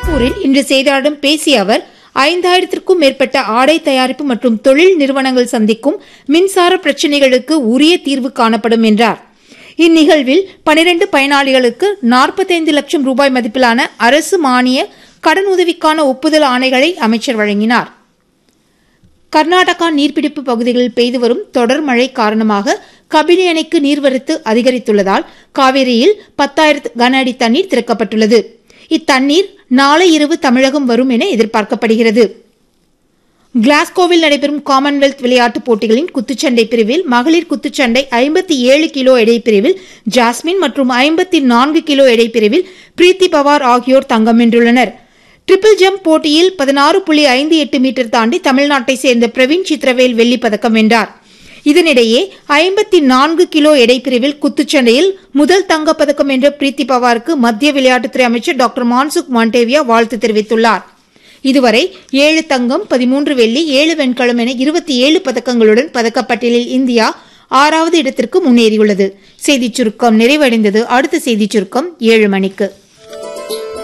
பிலாஸ்பூரில் இன்று செய்தியாளர்களிடம் பேசிய அவர் 5000க்கும் மேற்பட்ட ஆடை தயாரிப்பு மற்றும் தொழில் நிறுவனங்கள் சந்திக்கும் மின்சார பிரச்சினைகளுக்கு உரிய தீர்வு காணப்படும் என்றார். இந்நிகழ்வில் 12 பயனாளிகளுக்கு 45 லட்சம் ரூபாய் மதிப்பிலான அரசு மானிய கடனுதவிக்கான ஒப்புதல் ஆணைகளை அமைச்சர் வழங்கினார். கர்நாடகா நீர்பிடிப்பு பகுதிகளில் பெய்து வரும் தொடர் மழை காரணமாக கபினி அணைக்கு நீர்வரத்து அதிகரித்துள்ளதால் காவிரியில் 10,000 கன அடி தண்ணீர் திறக்கப்பட்டுள்ளது. இத்தண்ணீர் நாளை இரவு தமிழகம் வரும் என எதிர்பார்க்கப்படுகிறது. கிளாஸ்கோவில் நடைபெறும் காமன்வெல்த் விளையாட்டுப் போட்டிகளின் குத்துச்சண்டை பிரிவில் மகளிர் குத்துச்சண்டை 57 கிலோ எடை பிரிவில் ஜாஸ்மின் மற்றும் 54 கிலோ எடை பிரிவில் பிரீத்தி பவார் ஆகியோர் தங்கம் வென்றுள்ளனர். ட்ரிபிள் ஜம்ப் போட்டியில் 16.58 மீட்டர் தாண்டி தமிழ்நாட்டை சேர்ந்த பிரவீன் சித்ரவேல் வெள்ளிப் பதக்கம் வென்றார். இதனிடையே 54 கிலோ எடை பிரிவில் குத்துச்சண்டையில் முதல் தங்கப்பதக்கம் வென்ற பிரீத்தி பவாருக்கு மத்திய விளையாட்டுத்துறை அமைச்சர் டாக்டர் மான்சுக் மாண்டேவியா வாழ்த்து தெரிவித்துள்ளார். இதுவரை 7 தங்கம், 13 வெள்ளி, 7 வெண்கலம் என 27 பதக்கங்களுடன் பதக்கப்பட்டியலில் இந்தியா 6வது இடத்திற்கு முன்னேறியுள்ளது. செய்திச் சுருக்கம் நிறைவடைந்தது. அடுத்த செய்திச் சுருக்கம் 7 மணிக்கு.